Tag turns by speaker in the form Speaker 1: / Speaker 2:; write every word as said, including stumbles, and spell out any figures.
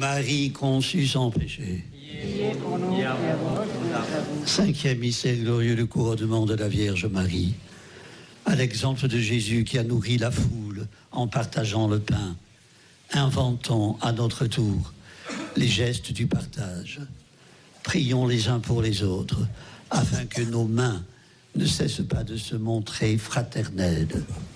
Speaker 1: Marie conçue sans péché. Cinquième mystère glorieux, le couronnement de la Vierge Marie. À l'exemple de Jésus qui a nourri la foule en partageant le pain, inventons à notre tour les gestes du partage. Prions les uns pour les autres, afin que nos mains ne cessent pas de se montrer fraternelles.